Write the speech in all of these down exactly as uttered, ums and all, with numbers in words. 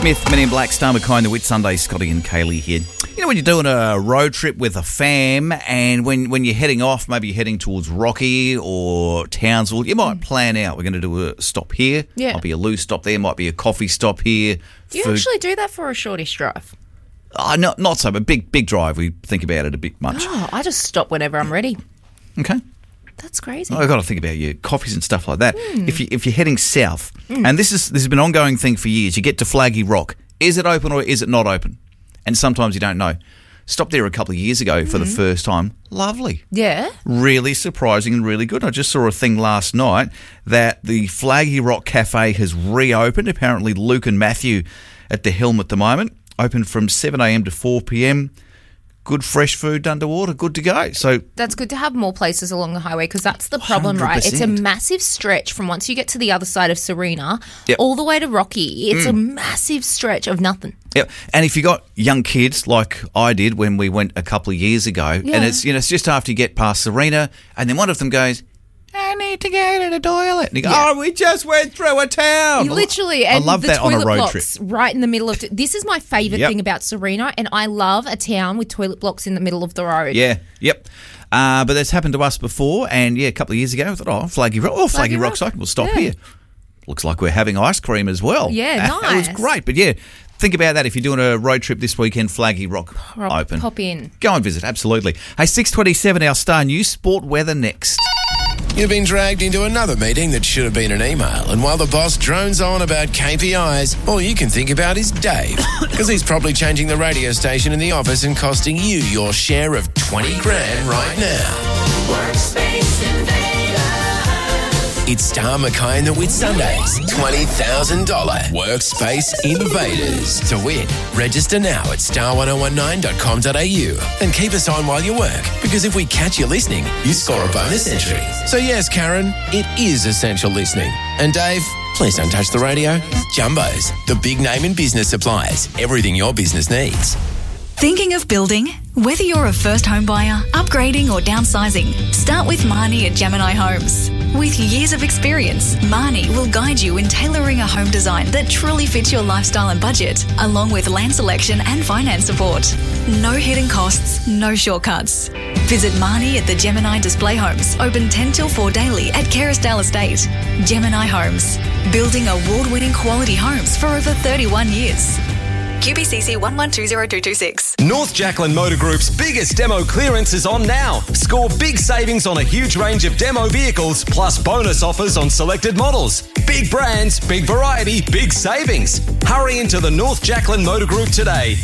Smith, Men in Black, Star McKay, The Whitsunday, Scotty and Kaylee here. You know when you're doing a road trip with a fam and when, when you're heading off, maybe you're heading towards Rocky or Townsville, you might plan out, we're going to do a stop here, Yeah. might be a loo stop there, might be a coffee stop here. Do you food. actually do that for a shortish drive? Oh, not, not so, but big, big drive, we think about it a bit much. Oh, I just stop whenever I'm ready. Okay. That's crazy. I've got to think about your coffees and stuff like that. Mm. If, you, if you're heading south, mm. and this is this has been an ongoing thing for years, you get to Flaggy Rock. Is it open or is it not open? And sometimes you don't know. Stopped there a couple of years ago mm. for the first time. Lovely. Yeah. Really surprising and really good. I just saw a thing last night that the Flaggy Rock Cafe has reopened. Apparently Luke and Matthew at the helm at the moment. Open from seven a.m. to four p.m. Good fresh food underwater, good to go. So that's good to have more places along the highway because that's the problem, one hundred percent. Right? It's a massive stretch from once you get to the other side of Serena yep. all the way to Rocky. It's mm. a massive stretch of nothing. Yep. And if you got young kids like I did when we went a couple of years ago, yeah. and it's you know it's just after you get past Serena, and then one of them goes, I need to go to the toilet. And you go, yeah. oh, we just went through a town. You literally, and I love the that toilet on a road blocks trip. Right in the middle of t- this is my favourite yep. thing about Serena, and I love a town with toilet blocks in the middle of the road. Yeah, yep. Uh, but that's happened to us before, and yeah, a couple of years ago, I thought, oh, Flaggy Rock, oh, Flaggy, Flaggy Rock's open, we'll stop yeah. here. Looks like we're having ice cream as well. Yeah, nice. It was great, but yeah. Think about that if you're doing a road trip this weekend, Flaggy Rock Rock, open. Pop in. Go and visit, absolutely. Hey, six twenty-seven, our Star News, sport weather next. You've been dragged into another meeting that should have been an email, and while the boss drones on about K P Is, all you can think about is Dave, because he's probably changing the radio station in the office and costing you your share of twenty grand right now. Workspace Invaders. It's Star McKay and the Whitsundays twenty thousand dollars Workspace Invaders. To win, register now at star one oh one nine dot com dot a u and keep us on while you work, because if we catch you listening, you score a bonus entry. So yes, Karen, it is essential listening. And Dave, please don't touch the radio. Jumbo's, the big name in business supplies. Everything your business needs. Thinking of building? Whether you're a first home buyer, upgrading or downsizing, start with Marnie at Gemini Homes. With years of experience, Marnie will guide you in tailoring a home design that truly fits your lifestyle and budget, along with land selection and finance support. No hidden costs, no shortcuts. Visit Marnie at the Gemini Display Homes, open ten till four daily at Kerrisdale Estate. Gemini Homes, building award-winning quality homes for over thirty-one years. Q B C C one one two zero two two six. North Jacqueline Motor Group's biggest demo clearance is on now. Score big savings on a huge range of demo vehicles, plus bonus offers on selected models. Big brands, big variety, big savings. Hurry into the North Jacqueline Motor Group today.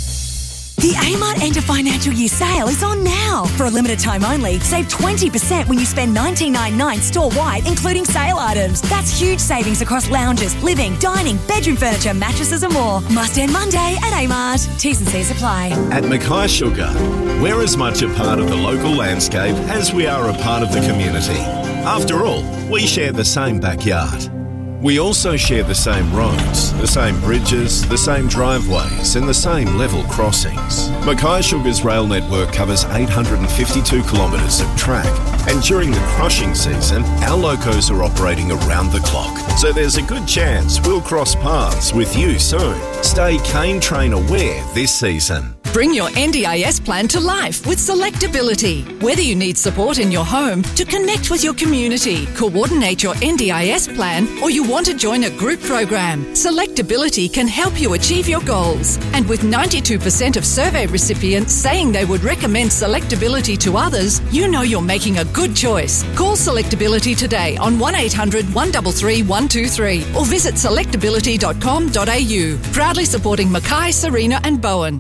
The Amart End of Financial Year sale is on now. For a limited time only, save twenty percent when you spend nineteen ninety-nine store-wide, including sale items. That's huge savings across lounges, living, dining, bedroom furniture, mattresses and more. Must end Monday at Amart. T's and C's apply. At Mackay Sugar, we're as much a part of the local landscape as we are a part of the community. After all, we share the same backyard. We also share the same roads, the same bridges, the same driveways and the same level crossings. Mackay Sugar's rail network covers eight hundred fifty-two kilometres of track, and during the crushing season, our locos are operating around the clock. So there's a good chance we'll cross paths with you soon. Stay Cane Train aware this season. Bring your N D I S plan to life with Selectability. Whether you need support in your home, to connect with your community, coordinate your N D I S plan, or you want to join a group program, Selectability can help you achieve your goals. And with ninety-two percent of survey recipients saying they would recommend Selectability to others, you know you're making a good choice. Call Selectability today on one eight hundred one three three one two three or visit selectability dot com dot a u. Proudly supporting Mackay, Serena and Bowen.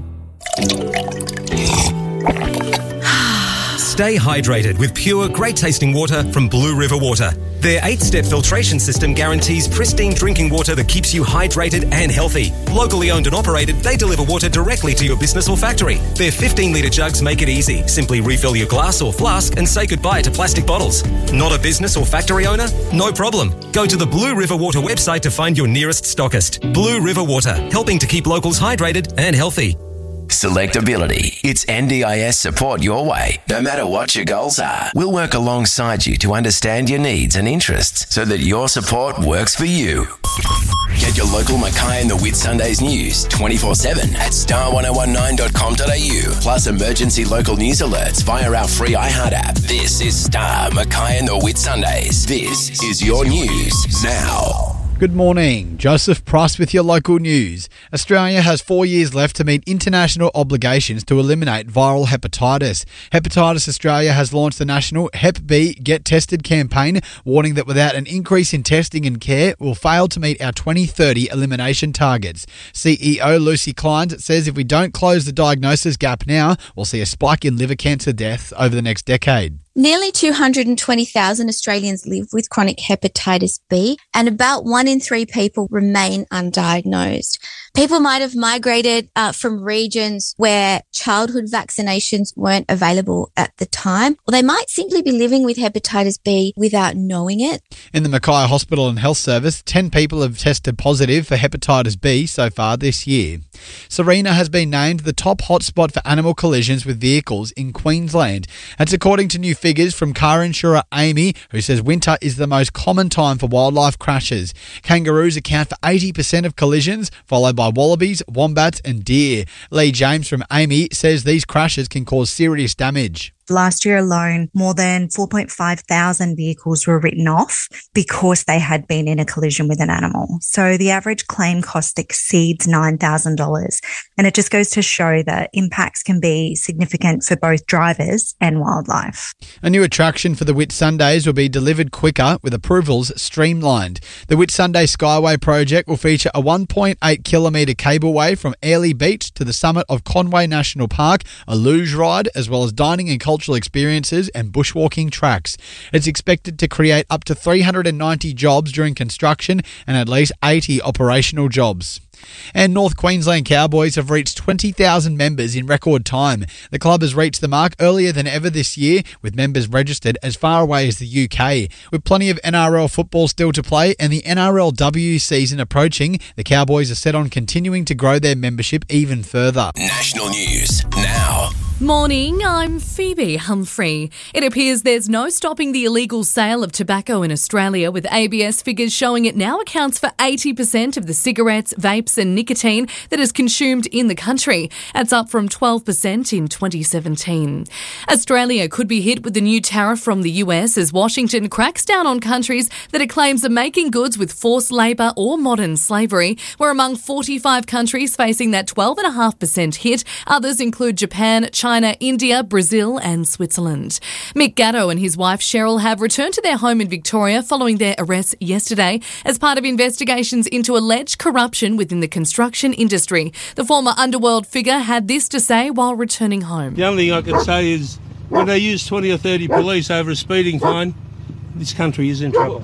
Stay hydrated with pure, great-tasting water from Blue River Water. Their eight-step filtration system guarantees pristine drinking water that keeps you hydrated and healthy. Locally owned and operated, they deliver water directly to your business or factory. Their fifteen litre jugs make it easy. Simply refill your glass or flask and say goodbye to plastic bottles. Not a business or factory owner? No problem. Go to the Blue River Water website to find your nearest stockist. Blue River Water, helping to keep locals hydrated and healthy. Selectability. It's N D I S support your way, no matter what your goals are. We'll work alongside you to understand your needs and interests so that your support works for you. Get your local Mackay and the Whitsundays news twenty-four seven at star ten nineteen dot com dot a u, plus emergency local news alerts via our free iHeart app. This is Star Mackay and the Whitsundays. This is your news now. Good morning. Joseph Price with your local news. Australia has four years left to meet international obligations to eliminate viral hepatitis. Hepatitis Australia has launched the national Hep B Get Tested campaign, warning that without an increase in testing and care, we'll fail to meet our twenty thirty elimination targets. C E O Lucy Kleins says if we don't close the diagnosis gap now, we'll see a spike in liver cancer deaths over the next decade. Nearly two hundred twenty thousand Australians live with chronic hepatitis B, and about one in three people remain undiagnosed. People might have migrated uh, from regions where childhood vaccinations weren't available at the time, or they might simply be living with hepatitis B without knowing it. In the Mackay Hospital and Health Service, ten people have tested positive for hepatitis B so far this year. Sarina has been named the top hotspot for animal collisions with vehicles in Queensland. That's according to new figures from car insurer Amy, who says winter is the most common time for wildlife crashes. Kangaroos account for eighty percent of collisions, followed by wallabies, wombats and deer. Lee James from Amy says these crashes can cause serious damage. Last year alone, more than four point five thousand vehicles were written off because they had been in a collision with an animal. So the average claim cost exceeds nine thousand dollars. And it just goes to show that impacts can be significant for both drivers and wildlife. A new attraction for the Whitsundays will be delivered quicker with approvals streamlined. The Whitsunday Skyway project will feature a one point eight kilometre cableway from Airlie Beach to the summit of Conway National Park, a luge ride, as well as dining and cultural experiences and bushwalking tracks. It's expected to create up to three hundred ninety jobs during construction and at least eighty operational jobs. And North Queensland Cowboys have reached twenty thousand members in record time. The club has reached the mark earlier than ever this year, with members registered as far away as the U K. With plenty of N R L football still to play and the N R L W season approaching, the Cowboys are set on continuing to grow their membership even further. National news now. Morning, I'm Phoebe Humphrey. It appears there's no stopping the illegal sale of tobacco in Australia, with A B S figures showing it now accounts for eighty percent of the cigarettes, vapes and nicotine that is consumed in the country. That's up from twelve percent in twenty seventeen. Australia could be hit with the new tariff from the U S as Washington cracks down on countries that it claims are making goods with forced labour or modern slavery. We're among forty-five countries facing that twelve point five percent hit. Others include Japan, China, China, India, Brazil and Switzerland. Mick Gatto and his wife Cheryl have returned to their home in Victoria following their arrest yesterday as part of investigations into alleged corruption within the construction industry. The former underworld figure had this to say while returning home. The only thing I can say is when they use twenty or thirty police over a speeding fine, this country is in trouble.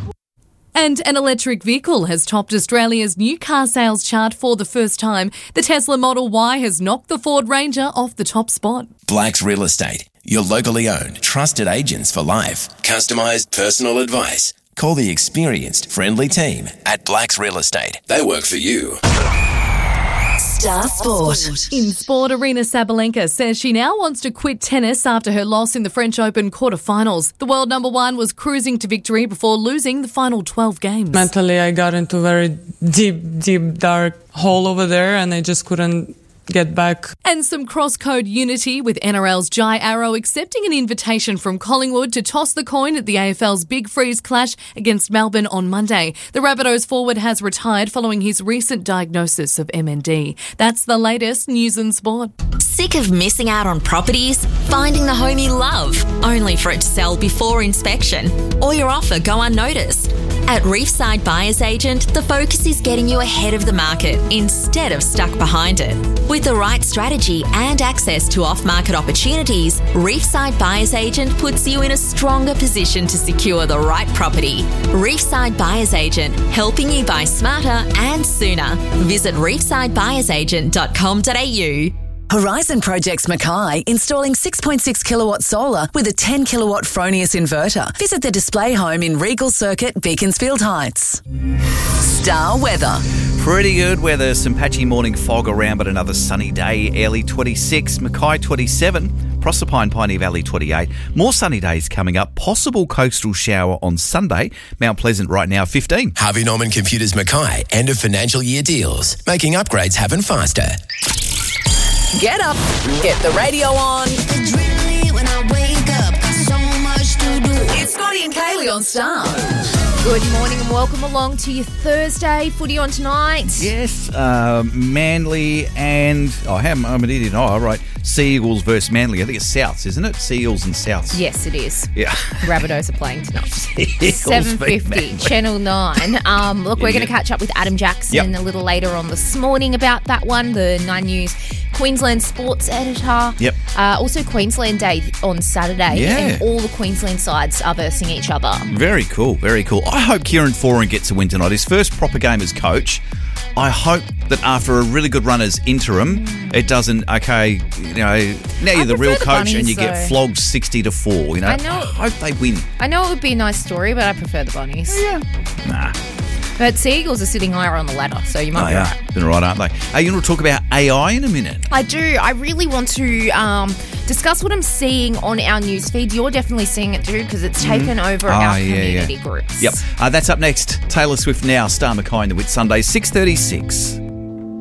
And an electric vehicle has topped Australia's new car sales chart for the first time. The Tesla Model Y has knocked the Ford Ranger off the top spot. Blacks Real Estate, your locally owned, trusted agents for life. Customised personal advice. Call the experienced, friendly team at Blacks Real Estate. They work for you. Star Sport. In sport, Arina Sabalenka says she now wants to quit tennis after her loss in the French Open quarterfinals. The world number one was cruising to victory before losing the final twelve games. Mentally, I got into a very deep, deep, dark hole over there and I just couldn't get back. And some cross-code unity with N R L's Jai Arrow accepting an invitation from Collingwood to toss the coin at the A F L's Big Freeze clash against Melbourne on Monday. The Rabbitohs forward has retired following his recent diagnosis of M N D. That's the latest news and sport. Sick of missing out on properties? Finding the home you love, only for it to sell before inspection? Or your offer go unnoticed? At Reefside Buyers Agent, the focus is getting you ahead of the market instead of stuck behind it. With the right strategy and access to off-market opportunities, Reefside Buyers Agent puts you in a stronger position to secure the right property. Reefside Buyers Agent, helping you buy smarter and sooner. Visit reefside buyers agent dot com dot a u. Horizon Projects Mackay, installing six point six kilowatt solar with a ten kilowatt Fronius inverter. Visit the display home in Regal Circuit, Beaconsfield Heights. Star weather. Pretty good weather. Some patchy morning fog around, but another sunny day. Airlie twenty-six, Mackay twenty-seven, Proserpine, Piney Valley twenty-eight. More sunny days coming up. Possible coastal shower on Sunday. Mount Pleasant right now fifteen. Harvey Norman Computers Mackay, end of financial year deals, making upgrades happen faster. Get up, get the radio on. When I wake up, got so much to do. It's Scotty and Kaylee on Star. Good morning and welcome along to your Thursday footy on tonight. Yes, uh, Manly and... Oh, I'm, I'm an idiot. Oh, right. Sea Eagles versus Manly. I think it's Souths, isn't it? Sea Eagles and Souths. Yes, it is. Yeah. Rabbitohs are playing tonight. Seagulls seven beat fifty, Manly. Channel nine. Um, look, Yeah, we're going yeah. to catch up with Adam Jackson Yep. a little later on this morning about that one, the Nine News Queensland sports editor. Yep. Uh, also Queensland Day on Saturday. Yeah. And all the Queensland sides are versing each other. Very cool, very cool. I hope Kieran Foran gets a win tonight. His first proper game as coach. I hope that after a really good run as interim, it doesn't, okay, you know, now you're the prefer real the coach Bunnies, and you get though. flogged sixty to four, you know. I know. I hope they win. I know it would be a nice story, but I prefer the Bunnies. Yeah. Nah. But Sea Eagles are sitting higher on the ladder, so you might Oh, be yeah. right. Been right, aren't they? Hey, you want to talk about A I in a minute? I do. I really want to um, discuss what I'm seeing on our newsfeed. You're definitely seeing it too because it's taken over Ah, our yeah, community yeah. groups. Yep. Uh, that's up next. Taylor Swift now, Star Mackay in the Whit Sunday, six thirty-six.